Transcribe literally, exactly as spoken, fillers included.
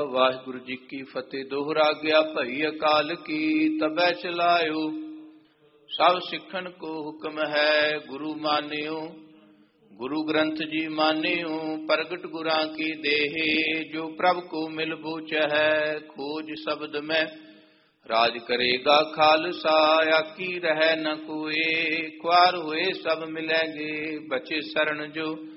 ਵਾਹਿਗੁਰੂ ਜੀ ਕੀ ਫਤਿਹ। ਦੋਹਰਾ ਗਿਆ ਭਈ ਅਕਾਲ ਕੀ, ਤਬੈ ਚਲਾਇਓ ਸਭ ਸਿੱਖਣ ਕੋ ਹੁਕਮ ਹੈ। ਗੁਰੂ ਮਾਨਿਓ ਗੁਰੂ ਗ੍ਰੰਥ ਜੀ ਮਾਨਿਓ, ਪ੍ਰਗਟ ਗੁਰਾਂ ਕੀ ਦੇਹ ਜੋ ਪ੍ਰਭ ਕੋ ਮਿਲ ਬੂਝ ਹੈ। ਖੋਜ ਸ਼ਬਦ ਮੈਂ ਰਾਜ ਕਰੇਗਾ ਖਾਲਸਾ, ਆਕੀ ਰਹਿ ਨ ਕੋਏ। ਖੁਆਰ ਹੋਏ ਸਭ ਮਿਲੈਗੇ, ਬਚੇ ਸਰਣ ਜੋ